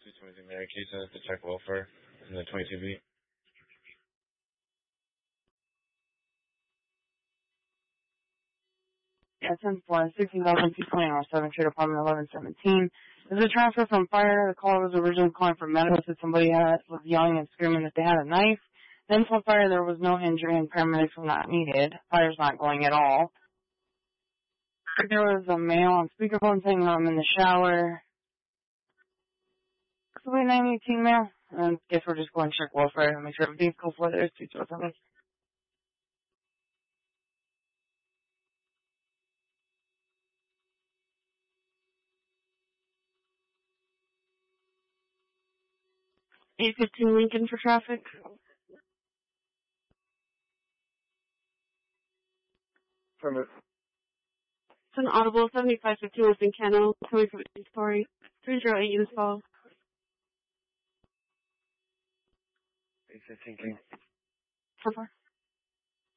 222 Mary Keisha to check welfare in the 22B. Yeah, 10-4, 16,220 Sheriff Department 1117. There's a transfer from fire. The caller was originally calling for medical. Said somebody was yelling and screaming that they had a knife. Then from fire there was no injury and paramedics were not needed. Fire's not going at all. There was a male on speakerphone saying I'm in the shower. Somebody 918 male. And I guess we're just going to check welfare and make sure everything's cool for there's 227. $815 Lincoln for traffic. Permit. It's an audible 7515 West Kennel, coming from 8-story, 308 units fall. 815 King. 10-4.